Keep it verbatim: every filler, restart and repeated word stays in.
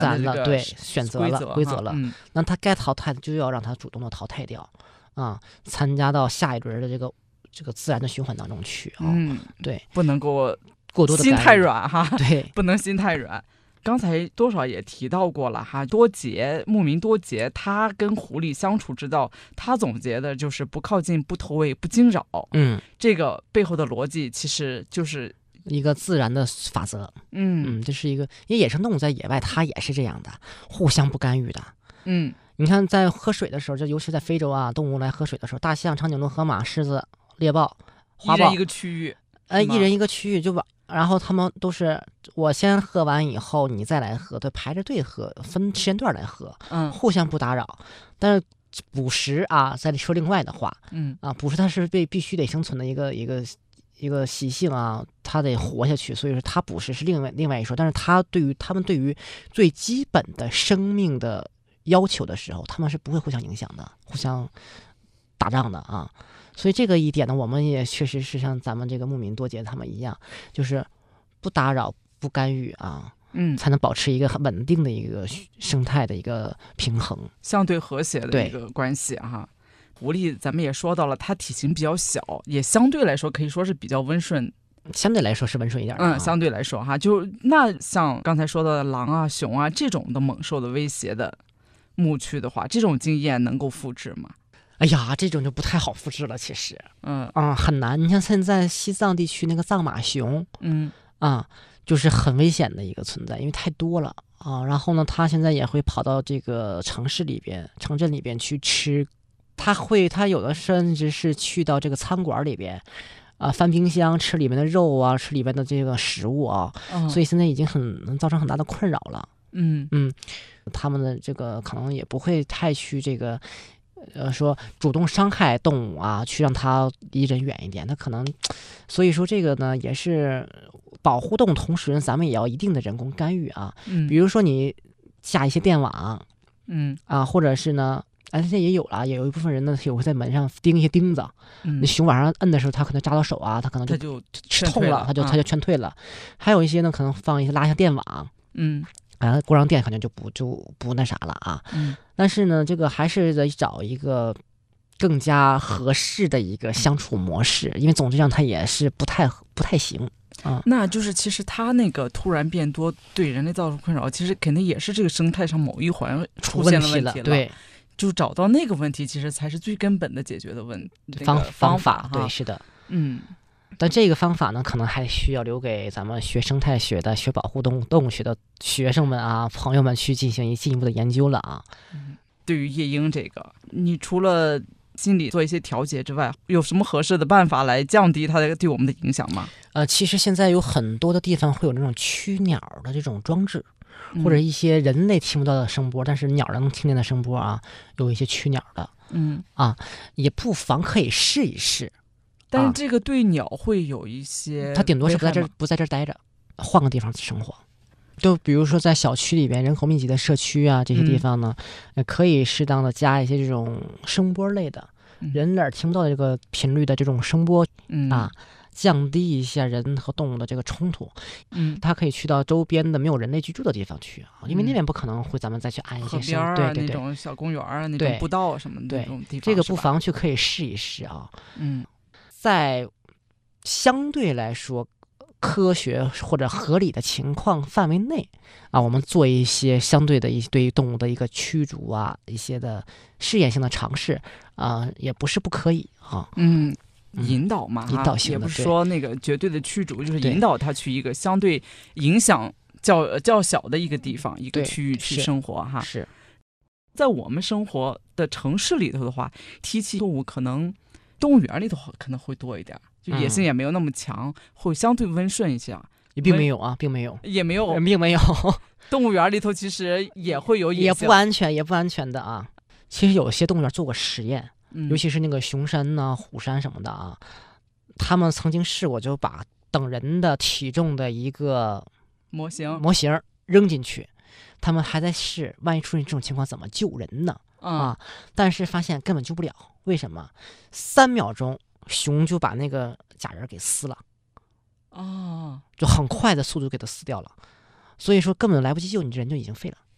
然的对选择了规则了， 嗯， 那他该淘汰的就要让他主动的淘汰掉啊，参加到下一轮的这个这个自然的循环当中去啊。 嗯， 对， 不能够过多的心太软哈， 对， 不能心太软。刚才多少也提到过了哈，多杰牧民多杰，他跟狐狸相处之道，他总结的就是不靠近、不投喂、不惊扰。 嗯， 这个背后的逻辑其实就是一个自然的法则。 嗯嗯，这是一个，因为野生动物在野外它也是这样的，互相不干预的。 嗯， 你看在喝水的时候，就尤其在非洲啊，动物来喝水的时候，大象、长颈鹿、河马、狮子、猎豹、花豹， 一人一个区域， 呃，一人一个区域就把。然后他们都是我先喝完以后你再来喝，对，排着队喝，分时间段来喝， 嗯， 互相不打扰。但是捕食啊，再说另外的话， 嗯啊，捕食它是被必须得生存的一个一个一个习性啊，它得活下去，所以说它捕食是另外另外一说。但是它对于他们对于最基本的生命的要求的时候，他们是不会互相影响的，互相打仗的啊。所以这个一点呢，我们也确实是像咱们这个牧民多杰他们一样，就是不打扰、不干预啊， 嗯， 才能保持一个很稳定的一个生态的一个平衡， 相对和谐的一个关系哈。狐狸咱们也说到了，它体型比较小，也相对来说可以说是比较温顺， 相对来说是温顺一点的、 啊。嗯，相对来说哈，就那像刚才说到的狼啊、熊啊这种的猛兽的威胁的牧区的话，这种经验能够复制吗？ 哎呀，这种就不太好复制了，其实， 嗯啊，很难。你像现在西藏地区那个藏马熊， 嗯啊，就是很危险的一个存在，因为太多了啊。然后呢，它现在也会跑到这个城市里边、城镇里边去吃，它会，它有的甚至是去到这个餐馆里边，啊，翻冰箱吃里面的肉啊，吃里面的这个食物啊， 嗯、 所以现在已经很能造成很大的困扰了。 嗯嗯，他们的这个可能也不会太去这个。呃，说主动伤害动物啊，去让它离人远一点，它可能，所以说这个呢，也是保护动物，同时咱们也要一定的人工干预啊。 嗯， 比如说你架一些电网， 嗯啊，或者是呢，哎，现在也有了，也有一部分人呢，有会在门上钉一些钉子， 嗯， 那熊晚上摁的时候，它可能扎到手啊，它可能就就吃痛了，它就它就劝退了。还有一些呢，可能放一些拉下电网， 嗯。 啊，过上电可能就不就不那啥了啊。 嗯， 但是呢，这个还是得找一个更加合适的一个相处模式，因为总这样它也是不太不太行啊。 那就是其实它那个突然变多，对人类造成困扰，其实肯定也是这个生态上某一环出现了问题了。 题了对， 就找到那个问题，其实才是最根本的解决的问方、 那个、 方法。 对，是的， 嗯。 但这个方法呢，可能还需要留给咱们学生态学的、学保护动物动物学的学生们啊、朋友们去进行一进一步的研究了啊。 嗯，对于夜莺这个，你除了心理做一些调节之外，有什么合适的办法来降低它的对我们的影响吗？ 呃，其实现在有很多的地方会有那种驱鸟的这种装置，或者一些人类听不到的声波，嗯、但是鸟能听见的声波啊，有一些驱鸟的， 嗯啊，也不妨可以试一试。 但是这个对鸟会有一些， 它顶多是不在这不在这待着，换个地方生活。就比如说在小区里边人口密集的社区啊，这些地方呢，嗯、可以适当的加一些这种声波类的，嗯、人耳听不到的这个频率的这种声波、 嗯、 啊，降低一下人和动物的这个冲突。 嗯， 它可以去到周边的没有人类居住的地方去啊，因为那边不可能会咱们再去安一些声， 啊、对对对， 那种小公园啊，那种步道什么的那种地方， 这个不妨去可以试一试啊。 嗯。 在相对来说科学或者合理的情况范围内啊，我们做一些相对的一对于动物的一个驱逐啊，一些的试验性的尝试啊，也不是不可以啊。 嗯，引导嘛， 引导性的， 也不是说那个绝对的驱逐，就是引导它去一个相对影响较较小的一个地方、一个区域去生活哈。 是， 在我们生活的城市里头的话，提起动物可能。动物园里头可能会多一点，就野性也没有那么强，嗯、会相对温顺一些。 也并没有啊，并没有， 也没有， 并没有。 动物园里头其实也会有野性， 也不安全，也不安全的啊。其实有些动物园做过实验， 嗯、 尤其是那个熊山呐、啊、虎山什么的啊，他们曾经试过，就把等人的体重的一个模型模型扔进去，他们还在试，万一出现这种情况怎么救人呢？ 嗯、 啊！但是发现根本救不了，为什么？三秒钟，熊就把那个假人给撕了， 哦， 就很快的速度给它撕掉了，所以说根本来不及救，你人就已经废了。